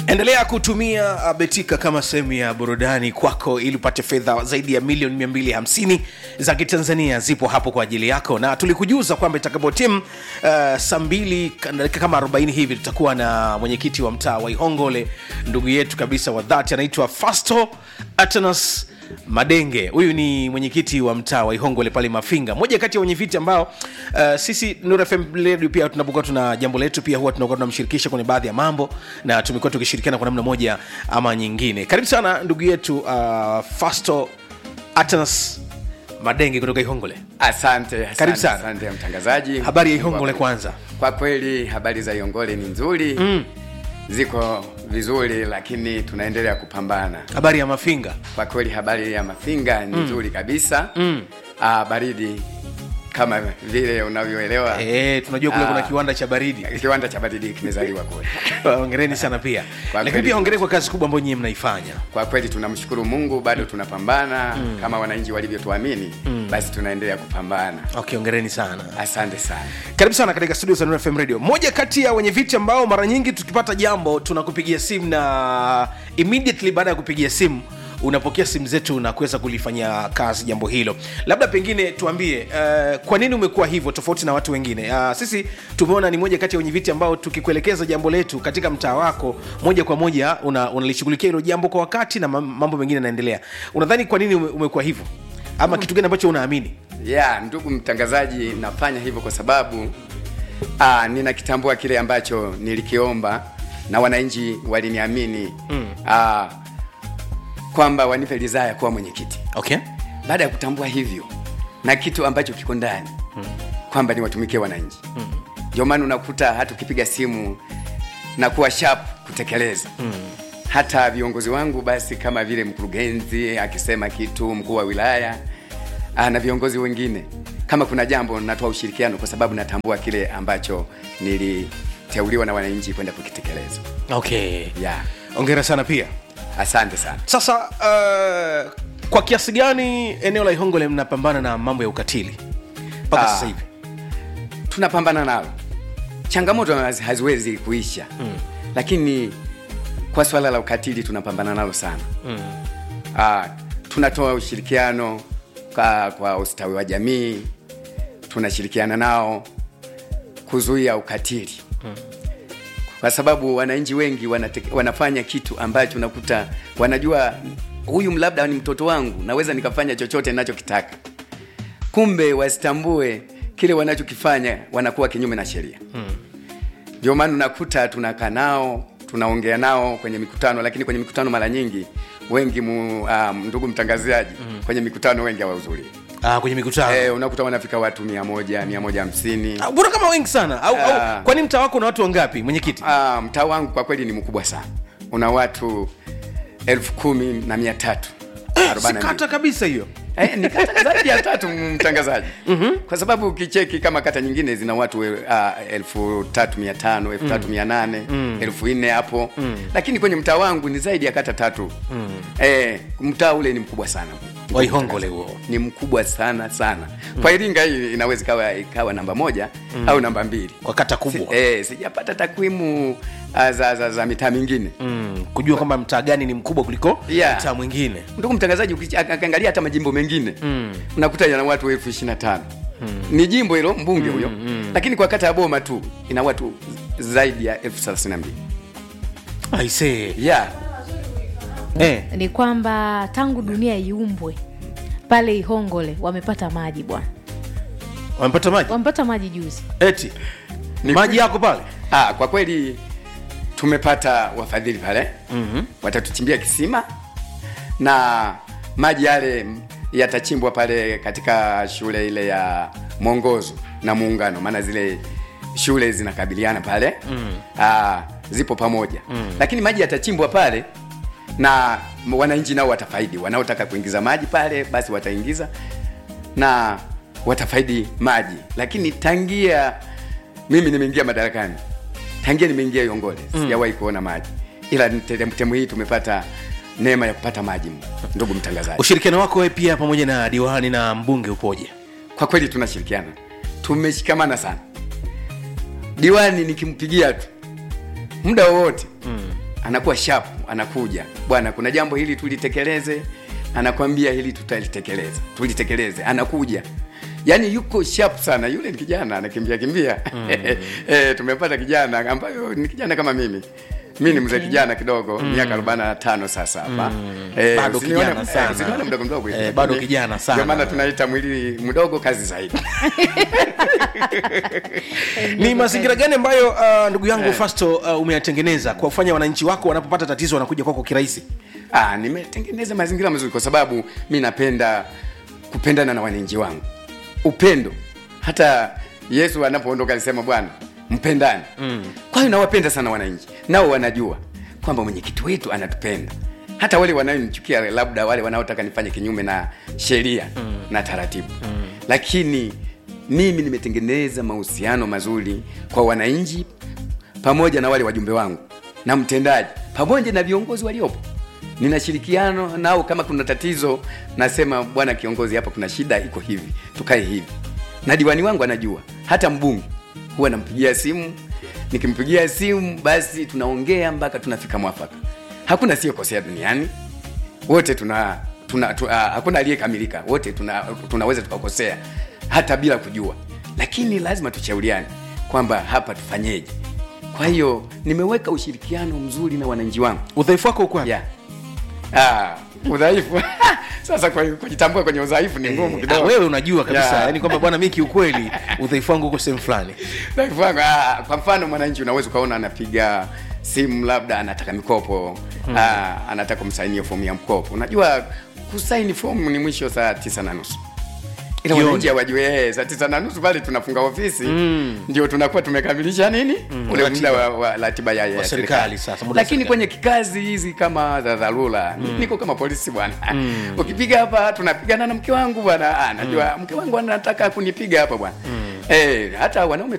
Endelea kutumia Betika kama sehemu ya burudani kwako ili upate fedha zaidi ya milioni 250 za Kitanzania zipo hapo kwa ajili yako. Na tulikujuza kwamba itakapotimu saa 2 kama 40 hivi tutakuwa na mwenyekiti wa mtaa wa Ihongole, ndugu yetu kabisa wa dhati, anaitwa Fasto Atanas Madenge. Huyu ni mwenyekiti wa mtaa wa Ihongole pale Mafinga. Moja kati ya wenyeviti ambao sisi Nuru FM Radio pia tunapokuwa tuna jambo letu pia huwa tunakuwa tunamshirikisha kwenye baadhi ya mambo, na tumekuwa tukishirikiana kwa namna moja ama nyingine. Karibu sana ndugu yetu Fasto Atanas Madenge kutoka Ihongole. Asante. Karibu sana. Asante mtangazaji. Habari ya Ihongole kwanza? Kwa kweli habari za Ihongole ni nzuri. Ziko vizuri, lakini tunaendelea kupambana. Habari ya Mafinga? Kwa kweli habari ya Mafinga ni nzuri kabisa. Baridi kama vile unavyoelewa. Tunajua kule kuna kiwanda cha baridi. Kiwanda cha baridi kimezaliwa kule. Hongereni sana pia. Lakini pia hongereni kwa kazi kubwa ambayo nyinyi mnaifanya. Kwa kweli tunamshukuru Mungu, bado tunapambana kama wananchi walivyotuamini, basi tunaendelea kupambana. Okay, hongereni sana. Asante sana. Karibu sana katika studio za Nuru FM Radio. Moja kati ya wenye viti ambao mara nyingi tukipata jambo tunakupigia simu, na immediately baada ya kupigia simu unapokea simu zetu na kuweza kulifanyia kazi jambo hilo. Labda pengine tuambie kwa nini umekuwa hivyo tofauti na watu wengine? Sisi tumeona ni moja kati ya wenye viti ambao tukikuelekeza jambo letu katika mtaa wako moja kwa moja unalishughulikia hilo jambo kwa wakati na mambo mengine yanaendelea. Unadhani kwa nini umekuwa hivyo? Ama kitu gani ambacho unaamini? Ndugu mtangazaji, nafanya hivyo kwa sababu ninakitambua kile ambacho nilikiomba na wananchi waliniamini kwamba wanipe ridhaa ya kuwa mwenyekiti. Okay. Baada ya kutambua hivyo na kitu ambacho kiko ndani kwamba ni watumikie wananchi. Ndio maana unakuta hata ukipiga simu na kuwa sharp kutekeleza. Hata viongozi wangu basi kama vile mkurugenzi akisema kitu, mkuu wa wilaya na viongozi wengine, kama kuna jambo natoa ushirikiano kwa sababu natambua kile ambacho niliteuliwa na wananchi kwenda kukitekeleza. Okay. Hongera sana pia. Asante sana. Sasa kwa kiasi gani eneo la Ihongole mnapambana na mambo ya ukatili mpaka sasa hivi? Tunapambana nalo. Changamoto haziwezi kuisha. Lakini kwa swala la ukatili tunapambana nalo sana. Tunatoa ushirikiano kwa ustawi wa jamii. Tunashirikiana nao kuzuia ukatili. Kwa sababu wananchi wengi wanafanya kitu ambacho unakuta wanajua huyu labda ni mtoto wangu, naweza nikafanya chochote ninachokitaka. Kumbe wasitambue kile wanachokifanya, wanakuwa kinyume na sheria. Ndio maana unakuta tunakaa nao, tunaongea nao kwenye mikutano, lakini kwenye mikutano mara nyingi wengi ndugu mtangazaji, kwenye mikutano wengi hawahudhurii. Kwenye mikutano unakuta wanafika watu 100, 150. Bora kama wengi sana au kwani mtaa wako una watu wangapi mwenyekiti? Mtaa wangu kwa kweli ni mkubwa sana. Una watu 10,300. Kata kabisa hiyo. Ni kata zaidi ya 3 mtangazaji. Kwa sababu ukicheki kama kata nyingine zina watu 3,500, 3,800, 4,000 hapo. Lakini kwenye mtaa wangu ni zaidi ya kata 3. Mtaa ule ni mkubwa sana. Wa Ihongole huo ni mkubwa sana sana. Kwa Iringa hii inaweza ikawa namba 1 au namba 2 kwa kata kubwa. Sijapata takwimu za mitaa mingine kujua kwamba mtaa gani ni mkubwa kuliko mtaa mwingine. Ndugu mtangazaji, ukiangalia hata majimbo mengine unakuta yana watu 25,000. Ni jimbo hilo, mbunge huyo. Lakini kwa kata ya Boma tu ina watu zaidi ya 32,000. I say. Ni kwamba tangu dunia iumbwe pale Ihongole wamepata maji bwana. Wamepata maji juzi. Eti maji yako pale? Kwa kweli tumepata wafadhili pale. Watatuchimbia kisima na maji yale yatachimbwa pale katika shule ile ya Mwongozo na Muungano, maana zile shule zinakabiliana pale. Zipo pamoja. Lakini maji yatachimbwa pale na wananchi nao watafaidi. Wanaotaka kuingiza maji pale basi wataingiza na watafaidi maji. Lakini tangia mimi nimeingia madarakani, tangia nimeingia Ihongole sijawahi kuona maji. Ila temu hii tumepata neema ya kupata maji. Ndugu mtangazaji, ushirikiano wako wewe pia pamoja na diwani na mbunge upoje? Kwa kweli tunashirikiana. Tumeshikamana sana. Diwani nikimpigia tu muda wowote anakuwa sharp, anakuja, bwana kuna jambo hili tulitekeleze, anakwambia hili tulitekeleze, anakuja. Yaani yuko sharp sana yule, ni kijana anakimbia. Tumepata kijana ambaye ni kijana kama mimi ni mzee kijana kidogo, miaka 45 sasa hapa. Bado kijana sana. Usione mdogo hivi. Bado kijana sana. Ndio maana tunaita mwili mdogo kazi zaidi. Ni mazingira gani ambayo ndugu yangu Fasto umeyatengeneza kwa kufanya wananchi wako wanapopata tatizo wanakuja kwako kirahisi? Nimetengeneza mazingira mazuri kwa sababu mimi napenda kupendana na wananchi wangu. Upendo. Hata Yesu anapoondoka alisema bwana mpendane. Kwa hiyo nawapenda sana wananchi. Nao wanajua kwamba mwenyekiti wetu anatupenda. Hata wale wanaonichukia, labda wale wanaotaka nifanye kinyume na sheria na taratibu. Lakini mimi nimetengeneza mahusiano mazuri kwa wananchi pamoja na wale wajumbe wangu na mtendaji pamoja na viongozi waliopo. Ninashirikiano nao, kama kuna tatizo nasema bwana kiongozi, hapa kuna shida iko hivi, tukae hivi. Na diwani wangu anajua, hata mbunge huwa nampigia simu, nikimpigia simu basi tunaongea mpaka tunafika mwafaka. Hakuna sio kosea duniani. Wote hakuna aliyekamilika. Wote tunaweza tukakosea hata bila kujua. Lakini lazima tushauriane kwamba hapa tufanyeje. Kwa hiyo nimeweka ushirikiano mzuri na wananchi wangu. Udhaifu wako uko wapi? Udhaifu. Sasa kwa kujitambua kwenye udhaifu ni ngumu kidogo. Wewe unajua kabisa, yani kwamba bwana mimi kiukweli udhaifu wangu uko sehemu fulani. Udhaifu wangu kwa mfano mwananchi unaweza kaona anapiga simu, labda anataka mikopo, anataka kumsainia fomu ya mkopo. Unajua kusaini fomu ni mwisho saa 9:30. Ila wananchi wajue saa 9:30 pale tunafunga ofisi, ndio tunakuwa tumekamilisha nini? Ule muda wa ratiba ya serikali sasa. Lakini kwenye kikazi hizi kama za dharura, niko kama polisi bwana. Ukipiga hapa tunapigana na mke wangu bwana. Najua mke wangu anataka kunipiga hapa bwana. Hata wanaume